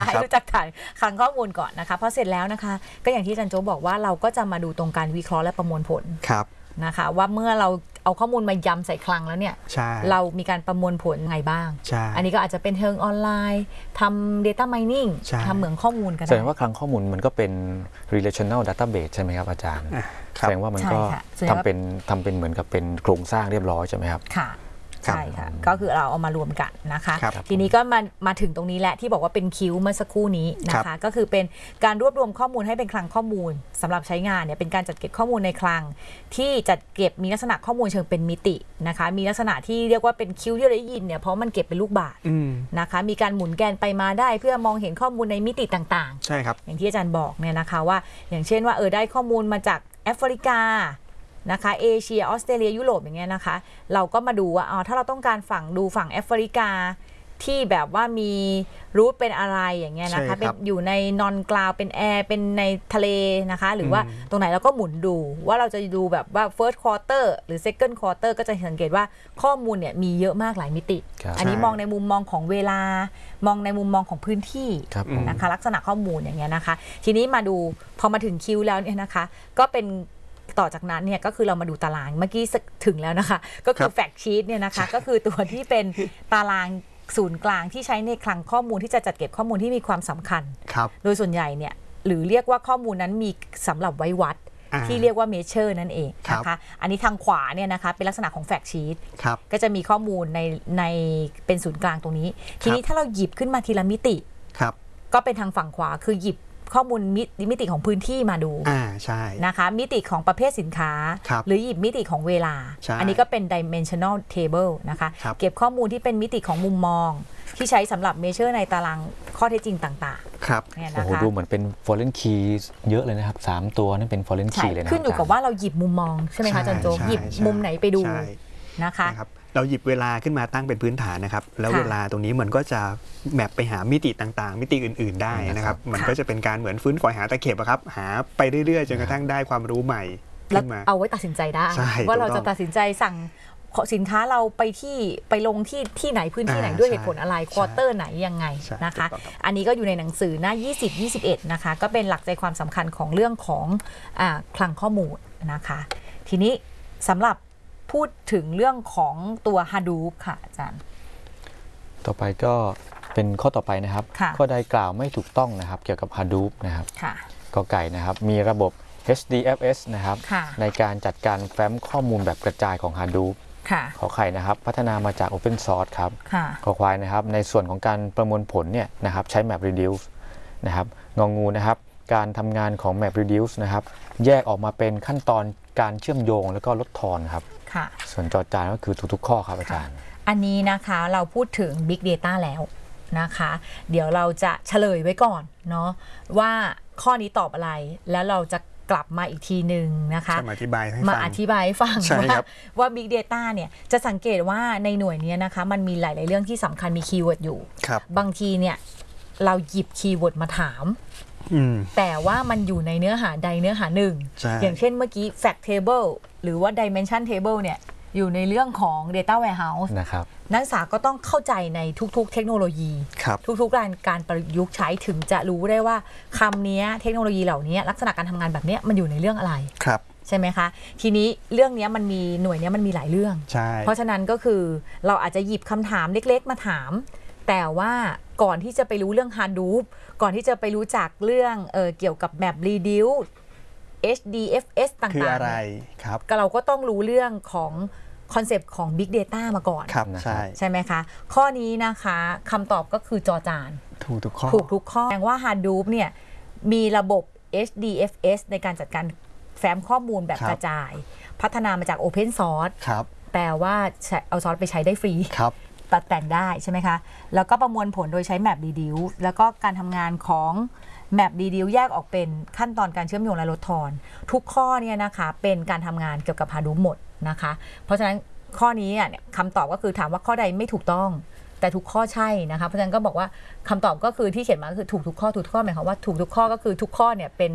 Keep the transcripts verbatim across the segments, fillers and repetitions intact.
ให้รู้จักฐานคลังข้อมูลก่อนนะคะพอเสร็จแล้วนะคะก็อย่างที่อาจารย์โจบอกว่าเราก็จะมาดูตรงการวิเคราะห์และประมวลผลนะคะว่าเมื่อเราเอาข้อมูลมายำใส่คลังแล้วเนี่ยเรามีการประมวลผลไงบ้างอันนี้ก็อาจจะเป็นเชิงออนไลน์ทำ data mining ทำเหมืองข้อมูลกันได้แสดงว่าคลังข้อมูลมันก็เป็น relational database ใช่ไหมครับอาจารย์แสดงว่ามันก็ทำเป็นทำเป็นเหมือนกับเป็นโครงสร้างเรียบร้อยใช่ไหมครับค่ะใช่ค่ะก็คือเราเอามารวมกันนะคะทีนี้ก็มามาถึงตรงนี้แหละที่บอกว่าเป็นคิวเมื่อสักครู่นี้นะคะก็คือเป็นการรวบรวมข้อมูลให้เป็นคลังข้อมูลสำหรับใช้งานเนี่ยเป็นการจัดเก็บข้อมูลในคลังที่จัดเก็บมีลักษณะข้อมูลเชิงเป็นมิตินะคะมีลักษณะที่เรียกว่าเป็นคิวที่เราได้ยินเนี่ยเพราะมันเก็บเป็นลูกบาศก์นะคะมีการหมุนแกนไปมาได้เพื่อมองเห็นข้อมูลในมิติต่างๆใช่ครับอย่างที่อาจารย์บอกเนี่ยนะคะว่าอย่างเช่นว่าเออได้ข้อมูลมาจากแอฟริกานะคะเอเชียออสเตรเลียยุโรปอย่างเงี้ยนะคะเราก็มาดูว่าอ๋อถ้าเราต้องการฝั่งดูฝั่งแอฟริกาที่แบบว่ามีรูทเป็นอะไรอย่างเงี้ยนะคะเป็นอยู่ในนอนกลาวเป็นแอร์เป็นในทะเลนะคะหรือว่าตรงไหนเราก็หมุนดูว่าเราจะดูแบบว่า first quarter หรือ second quarter ก็จะสังเกตว่าข้อมูลเนี่ยมีเยอะมากหลายมิติอันนี้มองในมุมมองของเวลามองในมุมมองของพื้นที่นะคะลักษณะข้อมูลอย่างเงี้ยนะคะทีนี้มาดูพอมาถึงคิวแล้วเนี่ยนะคะก็เป็นต่อจากนั้นเนี่ยก็คือเรามาดูตารางเมื่อกี้ถึงแล้วนะคะก็คือแฟกชีตเนี่ยนะคะก็คือตัวที่เป็นตารางศูนย์กลางที่ใช้ในคลังข้อมูลที่จะจัดเก็บข้อมูลที่มีความสำคัญโดยส่วนใหญ่เนี่ยหรือเรียกว่าข้อมูลนั้นมีสำหรับไว้วัดที่เรียกว่าเมเชอร์นั่นเองนะคะอันนี้ทางขวาเนี่ยนะคะเป็นลักษณะของแฟกชีตก็จะมีข้อมูลในในเป็นศูนย์กลางตรงนี้ทีนี้ถ้าเราหยิบขึ้นมาทีละมิติก็เป็นทางฝั่งขวาคือหยิบข้อมูลมิติของพื้นที่มาดูอ่าใช่นะคะมิติของประเภทสินค้าหรือหยิบมิติของเวลาอันนี้ก็เป็น dimensional table นะคะเก็บข้อมูลที่เป็นมิติของมุมมองที่ใช้สำหรับ measure ในตารางข้อเท็จจริงต่างๆครับโอ้โหดูเหมือนเป็น foreign key เยอะเลยนะครับสามตัวนั่นเป็น foreign key เลยนะขึ้นอยู่กับว่าเราหยิบมุมมองใช่ไหมคะจันโจหยิบมุมไหนไปดูนะคะเราหยิบเวลาขึ้นมาตั้งเป็นพื้นฐานนะครับแล้วเวลาตรงนี้มันก็จะแมปไปหามิติต่างๆมิติอื่นๆได้นะครับมันก็จะเป็นการเหมือนฟื้นฝอยหาตะเข็บครับหาไปเรื่อยๆจนกระทั่งได้ความรู้ใหม่ขึ้นมาเอาไว้ตัดสินใจได้ว่าเราจะตัดสินใจสั่งสินค้าเราไปที่ไปลงที่ที่ไหนพื้นที่ไหนด้วยเหตุผลอะไรควอเตอร์ไหนยังไงนะคะอันนี้ก็อยู่ในหนังสือหน้ายี่สิบ ยี่สิบเอ็ดนะคะก็เป็นหลักใจความสำคัญของเรื่องของอ่าคลังข้อมูลนะคะทีนี้สำหรับพูดถึงเรื่องของตัว Hadoop ค่ะอาจารย์ต่อไปก็เป็นข้อต่อไปนะครับข้อใดกล่าวไม่ถูกต้องนะครับเกี่ยวกับ Hadoop นะครับกอไก่นะครับมีระบบ เอช ดี เอฟ เอส นะครับในการจัดการแฟ้มข้อมูลแบบกระจายของ Hadoop ขอไข่นะครับพัฒนามาจาก Open Source ครับขอควายนะครับในส่วนของการประมวลผลเนี่ยนะครับใช้ MapReduce นะครับงองูนะครับการทำงานของ MapReduce นะครับแยกออกมาเป็นขั้นตอนการเชื่อมโยงแล้วก็ลดทอนครับส่วนจอจานก็คือทุกๆข้อครับอาจารย์อันนี้นะคะเราพูดถึง Big Data แล้วนะคะเดี๋ยวเราจะเฉลยไว้ก่อนเนาะว่าข้อนี้ตอบอะไรแล้วเราจะกลับมาอีกทีหนึ่งนะคะมาอธิบายให้ฟังมาอธิบายให้ฟังว่าว่า Big Data เนี่ยจะสังเกตว่าในหน่วยนี้นะคะมันมีหลายๆเรื่องที่สำคัญมีคีย์เวิร์ดอยู่บางทีเนี่ยเราหยิบคีย์เวิร์ดมาถามแต่ว่ามันอยู่ในเนื้อหาใดเนื้อหาหนึ่งอย่างเช่นเมื่อกี้ fact table หรือว่า dimension table เนี่ยอยู่ในเรื่องของ data warehouse นะครับนักศึกษาก็ต้องเข้าใจในทุกๆเทคโนโลยีทุกๆการการประยุกต์ใช้ถึงจะรู้ได้ว่าคำนี้เทคโนโลยีเหล่านี้ลักษณะการทำงานแบบนี้มันอยู่ในเรื่องอะไรใช่ไหมคะทีนี้เรื่องนี้มันมีหน่วยนี้มันมีหลายเรื่องเพราะฉะนั้นก็คือเราอาจจะหยิบคำถามเล็กๆมาถามแต่ว่าก่อนที่จะไปรู้เรื่อง Hadoop ก่อนที่จะไปรู้จักเรื่องเอ่อเกี่ยวกับ MapReduce เอช ดี เอฟ เอส ต่างๆคืออะไรครับก็เราก็ต้องรู้เรื่องของคอนเซปต์ของ Big Data มาก่อนครับใช่ใช่ไหมคะข้อนี้นะคะคำตอบก็คือจอจานถูกทุกข้อถูกทุกข้อแสดงว่า Hadoop เนี่ยมีระบบ เอช ดี เอฟ เอส ในการจัดการแฟ้มข้อมูลแบบกระจายพัฒนามาจาก Open Source แปลว่าเอาซอสไปใช้ได้ฟรีตัดแต่งได้ใช่ไหมคะแล้วก็ประมวลผลโดยใช้ MapReduce แล้วก็การทำงานของ MapReduce แยกออกเป็นขั้นตอนการเชื่อมโยงและลดทอนทุกข้อเนี่ยนะคะเป็นการทำงานเกี่ยวกับ Hadoop หมดนะคะเพราะฉะนั้นข้อนี้เนี่ยคำตอบก็คือถามว่าข้อใดไม่ถูกต้องแต่ทุกข้อใช่นะคะเพราะฉะนั้นก็บอกว่าคำตอบก็คือที่เขียนมาก็คือถูกทุกข้อถูกทุกข้อหมายความว่าถูกทุกข้อก็คือทุกข้อเนี่ยเป็น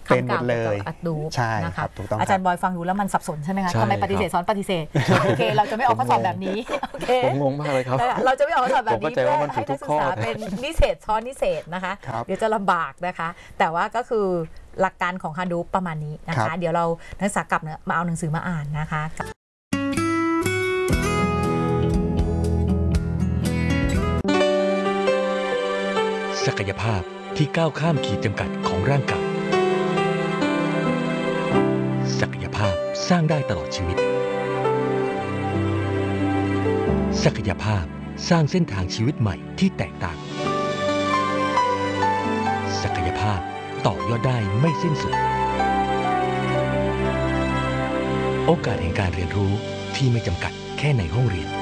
เป็นหมดเลยใช่ครับถูกต้องอาจารย์บอยฟังดูแล้วมันสับสนใช่ไหมคะทำไมปฏิเสธซ้อนปฏิเสธโอเคเราจะไม่ออกข้อสอบแบบนี้โอเคผมงงมากเลยครับเราจะไม่ออกข้อสอบแบบนี้เพื่อให้นักศึกษาเป็นนิเศษซ้อนนิเศษนะคะเดี๋ยวจะลำบากนะคะแต่ว่าก็คือหลักการของ Hadoop ประมาณนี้นะคะเดี๋ยวเรานักศึกษากลับมาเอาหนังสือมาอ่านนะคะศักยภาพที่ก้าวข้ามขีดจำกัดของร่างกายศักยภาพสร้างได้ตลอดชีวิตศักยภาพสร้างเส้นทางชีวิตใหม่ที่แตกต่างศักยภาพต่อยอดได้ไม่สิ้นสุดโอกาสแห่งการเรียนรู้ที่ไม่จำกัดแค่ในห้องเรียน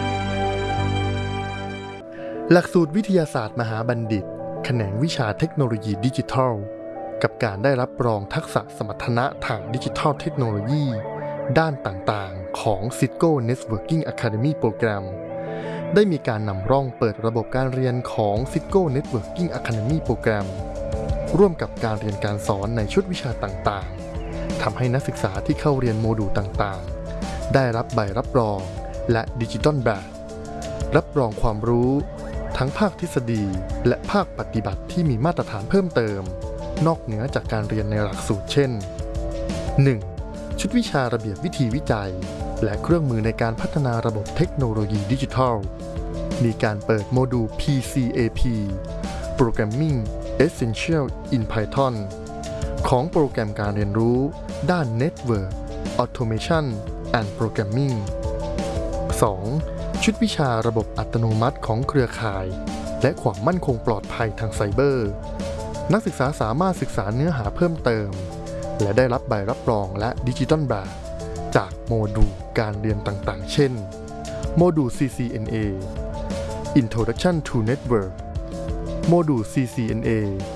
หลักสูตรวิทยาศาสตร์มหาบัณฑิตแขนงวิชาเทคโนโลยีดิจิทัลกับการได้รับรองทักษะสมรรถนะทางดิจิทัลเทคโนโลยีด้านต่างๆของ Cisco Networking Academy Program ได้มีการนำร่องเปิดระบบการเรียนของ Cisco Networking Academy Program ร่วมกับการเรียนการสอนในชุดวิชาต่างๆทำให้นักศึกษาที่เข้าเรียนโมดูลต่างๆได้รับใบรับรองและดิจิทัลแบบรับรองความรู้ทั้งภาคทฤษฎีและภาคปฏิบัติที่มีมาตรฐานเพิ่มเติมนอกเหนือจากการเรียนในหลักสูตรเช่น หนึ่ง ชุดวิชาระเบียบวิธีวิจัยและเครื่องมือในการพัฒนาระบบเทคโนโลยีดิจิทัลมีการเปิดโมดูล พี ซี เอ พี Programming Essential in Python ของโปรแกรมการเรียนรู้ด้าน Network Automation and Programming สองชุดวิชาระบบอัตโนมัติของเครือข่ายและความมั่นคงปลอดภัยทางไซเบอร์นักศึกษาสามารถศึกษาเนื้อหาเพิ่มเติมและได้รับใบรับรองและดิจิทัลแบบจากโมดูลการเรียนต่างๆเช่นโมดูล ซี ซี เอ็น เอ Introduction to Network โมดูล ซี ซี เอ็น เอ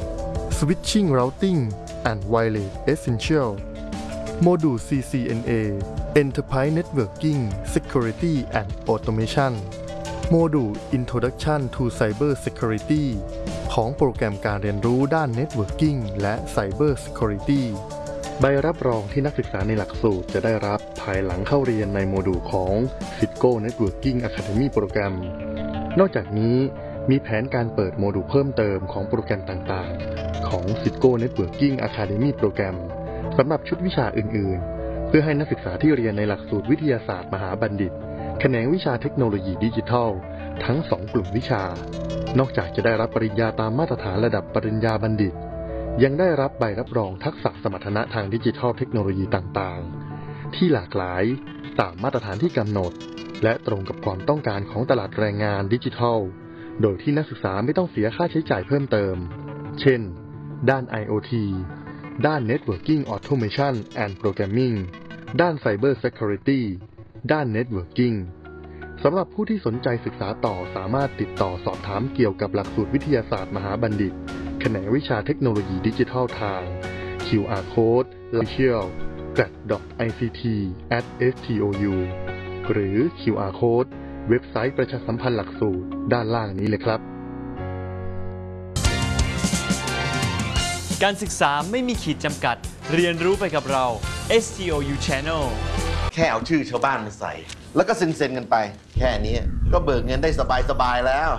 Switching Routing and Wireless Essential โมดูล ซี ซี เอ็น เอEnterprise Networking Security and Automation โมดูล Introduction to Cyber Security ของโปรแกรมการเรียนรู้ด้าน Networking และ Cyber Security ใบรับรองที่นักศึกษาในหลักสูตรจะได้รับภายหลังเข้าเรียนในโมดูลของ Cisco Networking Academy Program นอกจากนี้มีแผนการเปิดโมดูลเพิ่มเติมของโปรแกรมต่างๆของ Cisco Networking Academy Program สำหรับชุดวิชาอื่นๆเพื่อให้นักศึกษาที่เรียนในหลักสูตรวิทยาศาสตร์มหาบัณฑิตแขนงวิชาเทคโนโลยีดิจิทัลทั้งสองกลุ่มวิชานอกจากจะได้รับปริญญาตามมาตรฐานระดับปริญญาบัณฑิตยังได้รับใบรับรองทักษะสมรรถนะทางดิจิทัลเทคโนโลยีต่างๆที่หลากหลายตามมาตรฐานที่กำหนดและตรงกับความต้องการของตลาดแรงงานดิจิทัลโดยที่นักศึกษาไม่ต้องเสียค่าใช้จ่ายเพิ่มเติมเช่นด้าน ไอ โอ ที ด้าน Networking Automation and Programming ด้าน Cyber Security ด้าน Networking สำหรับผู้ที่สนใจศึกษาต่อสามารถติดต่อสอบถามเกี่ยวกับหลักสูตรวิทยาศาสตร์มหาบัณฑิตแขนงวิชาเทคโนโลยีดิจิทัลทาง คิว อาร์ Code Official แกรด ดอท ไอ ซี ที แอท เอส ที โอ ยู หรือ คิว อาร์ Code เว็บไซต์ประชาสัมพันธ์หลักสูตรด้านล่างนี้เลยครับการศึกษาไม่มีขีดจำกัดเรียนรู้ไปกับเรา เอส ที โอ ยู Channel แค่เอาชื่อชาวบ้านมาใส่แล้วก็เซ็นๆกันไปแค่นี้ก็เบิกเงินได้สบายๆแล้ว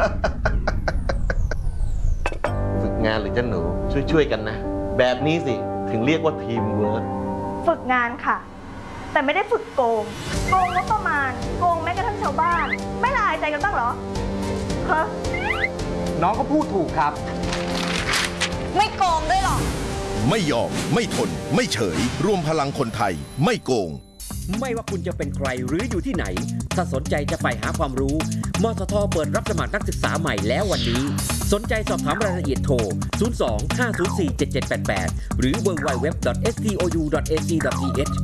ฝึกงานหรือเจ้าหนูช่วยๆกันนะแบบนี้สิถึงเรียกว่าทีมเวิร์คฝึกงานค่ะแต่ไม่ได้ฝึกโกงโกงงบประมาณโกงแม้กระทั่งชาวบ้านไม่ละอายใจกันบ้างเหรอฮะน้องก็พูดถูกครับไม่โกงด้วยหรอไม่ยอมไม่ทนไม่เฉยรวมพลังคนไทยไม่โกงไม่ว่าคุณจะเป็นใครหรืออยู่ที่ไหนถ้าสนใจจะใฝ่หาความรู้มสทเปิดรับสมัครนักศึกษาใหม่แล้ววันนี้สนใจสอบถามรายละเอียดโทร ศูนย์ สอง ห้า ศูนย์ สี่ เจ็ด เจ็ด แปด แปด หรือ ดับเบิลยู ดับเบิลยู ดับเบิลยู ดอท เอส ที โอ ยู ดอท เอ ซี ดอท ที เอช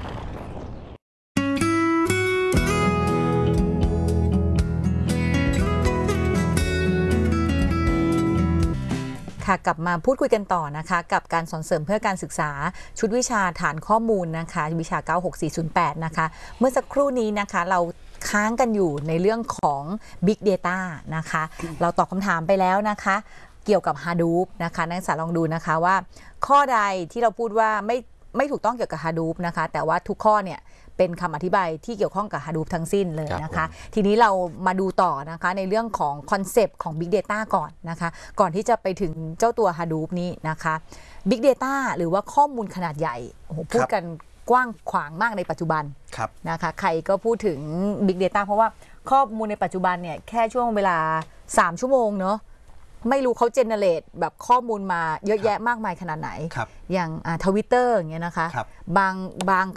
ค่ะกลับมาพูดคุยกันต่อนะคะกับการสอนเสริมเพื่อการศึกษาชุดวิชาฐานข้อมูลนะคะวิชาเก้าหกสี่ศูนย์แปดนะคะเมื่อสักครู่นี้นะคะเราค้างกันอยู่ในเรื่องของ Big Data นะคะเราตอบคำถามไปแล้วนะคะเกี่ยวกับ Hadoop นะคะนักศึกษาลองดูนะคะว่าข้อใดที่เราพูดว่าไม่ไม่ถูกต้องเกี่ยวกับ Hadoop นะคะแต่ว่าทุกข้อเนี่ยเป็นคำอธิบายที่เกี่ยวข้องกับ Hadoop ทั้งสิ้นเลยนะคะทีนี้เรามาดูต่อนะคะในเรื่องของคอนเซปต์ของ Big Data ก่อนนะคะก่อนที่จะไปถึงเจ้าตัว Hadoop นี้นะคะ Big Data หรือว่าข้อมูลขนาดใหญ่โอ้โหพูดกันกว้างขวางมากในปัจจุบันนะคะใครก็พูดถึง Big Data เพราะว่าข้อมูลในปัจจุบันเนี่ยแค่ช่วงเวลาสามชั่วโมงเนาะไม่รู้เขาเจเนเรตแบบข้อมูลมาเยอะแยะมากมายขนาดไหนอย่างทวิตเตอร์อย่างเงี้ยนะคะบางบาง